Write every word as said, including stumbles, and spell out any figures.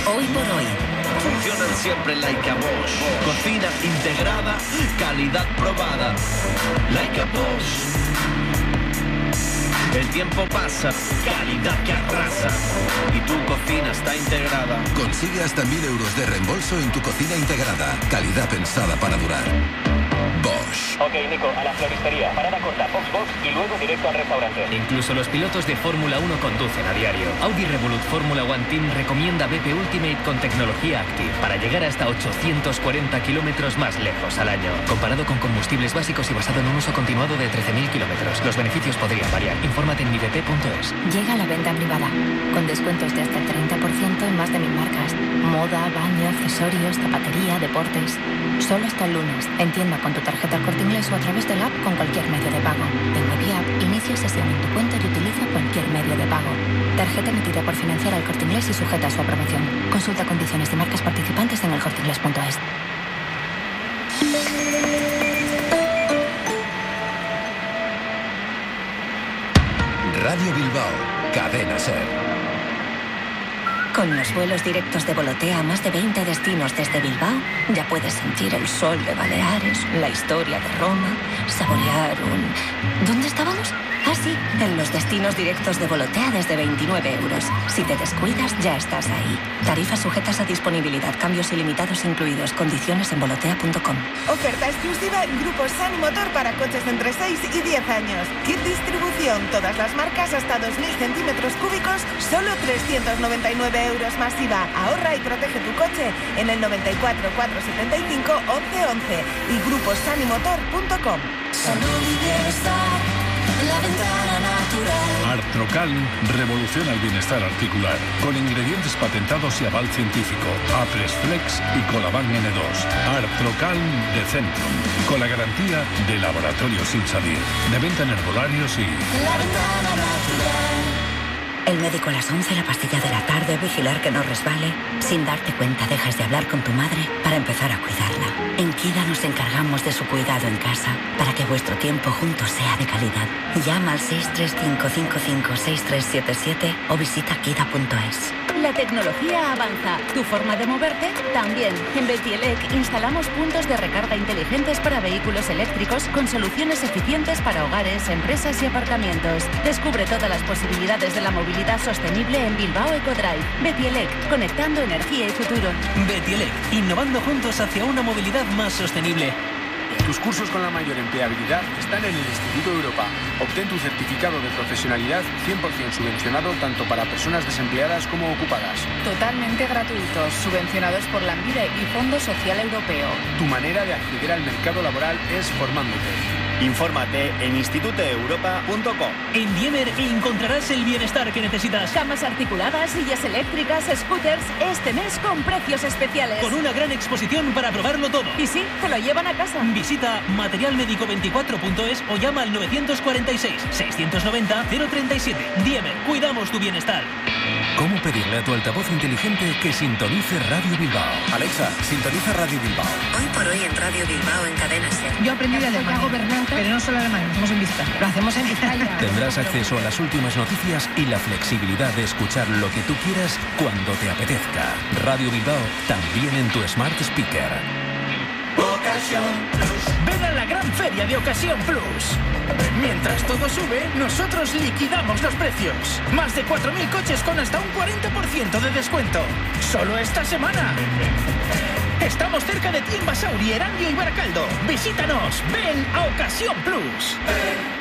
Hoy por hoy. Funcionan siempre like a Bosch. Cocina integrada, calidad probada. Like a Bosch. El tiempo pasa, calidad que arrasa. Y tu cocina está integrada. Consigue hasta mil euros de reembolso en tu cocina integrada. Calidad pensada para durar. Bosch. Ok, Nico, a la floristería. Parada corta, box box y luego directo al restaurante. Incluso los pilotos de Fórmula uno conducen a diario. Audi Revolut Fórmula One Team recomienda B P Ultimate con tecnología Active para llegar hasta ochocientos cuarenta kilómetros más lejos al año. Comparado con combustibles básicos y basado en un uso continuado de trece mil kilómetros. Los beneficios podrían variar. Infórmate en mi b p punto es. Llega la venta privada, con descuentos de hasta el treinta por ciento en más de mil marcas. Moda, baño, accesorios, zapatería, deportes. Solo hasta el lunes. En tienda con tu tarjeta El Corte Inglés o a través del app con cualquier medio de pago. En MediaApp, inicia sesión en tu cuenta y utiliza cualquier medio de pago. Tarjeta emitida por Financiera El Corte Inglés y sujeta a su aprobación. Consulta condiciones de marcas participantes en el corte inglés punto es. Radio Bilbao, Cadena Ser. Con los vuelos directos de Volotea a más de veinte destinos desde Bilbao, ya puedes sentir el sol de Baleares, la historia de Roma, saborear un... ¿Dónde estábamos? Ah, sí, en los destinos directos de Volotea desde veintinueve euros. Si te descuidas, ya estás ahí. Tarifas sujetas a disponibilidad, cambios ilimitados incluidos, condiciones en volotea punto com. Oferta exclusiva en Grupo Sani Motor para coches entre seis y diez años. Kit distribución, todas las marcas hasta dos mil centímetros cúbicos, solo trescientos noventa y nueve euros más I V A. Ahorra y protege tu coche en el noventa y cuatro, cuatrocientos setenta y cinco, once once y grupo sani motor punto com. Salud y bienestar. La ventana natural. Artrocal revoluciona el bienestar articular con ingredientes patentados y aval científico. Apres Flex y Colaban N dos. Artrocal de Centrum, con la garantía de laboratorio sin salir. De venta en herbolarios y... La ventana natural. El médico a las once, la pastilla de la tarde, vigilar que no resbale. Sin darte cuenta dejas de hablar con tu madre para empezar a cuidarla. En Kida nos encargamos de su cuidado en casa para que vuestro tiempo juntos sea de calidad. Llama al seis tres cinco cinco cinco seis tres siete siete o visita kida punto es. La tecnología avanza. ¿Tu forma de moverte? También. En Betielec instalamos puntos de recarga inteligentes para vehículos eléctricos con soluciones eficientes para hogares, empresas y aparcamientos. Descubre todas las posibilidades de la movilidad sostenible en Bilbao Ecodrive. Betielec, conectando energía y futuro. Betielec, innovando juntos hacia una movilidad más sostenible. Tus cursos con la mayor empleabilidad están en el Instituto Europa. Obtén tu certificado de profesionalidad cien por ciento subvencionado tanto para personas desempleadas como ocupadas. Totalmente gratuitos, subvencionados por la Envide y Fondo Social Europeo. Tu manera de acceder al mercado laboral es formándote. Infórmate en instituto europa punto com. En Diemer encontrarás el bienestar que necesitas. Camas articuladas, sillas eléctricas, scooters, este mes con precios especiales. Con una gran exposición para probarlo todo. Y sí, te lo llevan a casa. Visita material médico veinticuatro punto es o llama al novecientos cuarenta y seis, seiscientos noventa, cero treinta y siete. Diemer, cuidamos tu bienestar. ¿Cómo pedirle a tu altavoz inteligente que sintonice Radio Bilbao? Alexa, sintoniza Radio Bilbao. Hoy por hoy en Radio Bilbao en Cadena Ser. Yo aprendí de alemán, pero no solo alemán, lo hacemos en Vizcaya. Lo hacemos en Vizcaya. Tendrás acceso a las últimas noticias y la flexibilidad de escuchar lo que tú quieras cuando te apetezca. Radio Bilbao, también en tu Smart Speaker. Ocasión Plus. Ven a la gran feria de Ocasión Plus. Mientras todo sube, nosotros liquidamos los precios. Más de cuatro mil coches con hasta un cuarenta por ciento de descuento. Solo esta semana. Estamos cerca de ti en Basauri, Erandio y Baracaldo. Visítanos. Ven a Ocasión Plus. Ven.